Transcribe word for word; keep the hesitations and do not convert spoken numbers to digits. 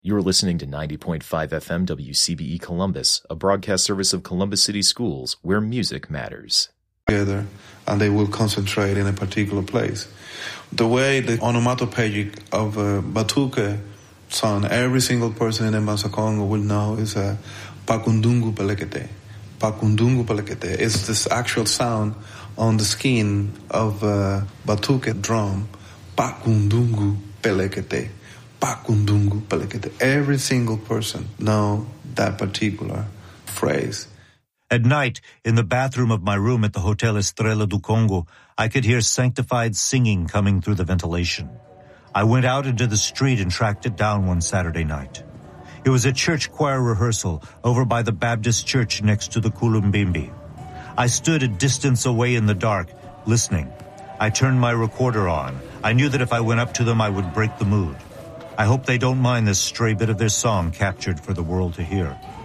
You are listening to ninety point five F M W C B E Columbus, a broadcast service of Columbus City Schools, where music matters. Together, and they will concentrate in a particular place. The way the onomatopoeic of a Batuque sound, every single person in Mbasa Congo will know is a Pakundungu Pelekete. Pakundungu Pelekete is this actual sound on the skin of a Batuque drum. Pakundungu Pelekete. Pakundungu Pelekete. Every single person know that particular phrase. At night, in the bathroom of my room at the Hotel Estrela do Congo, I could hear sanctified singing coming through the ventilation. I went out into the street and tracked it down one Saturday night. It was a church choir rehearsal over by the Baptist church next to the Kulumbimbi. I stood a distance away in the dark, listening. I turned my recorder on. I knew that if I went up to them, I would break the mood. I hope they don't mind this stray bit of their song captured for the world to hear.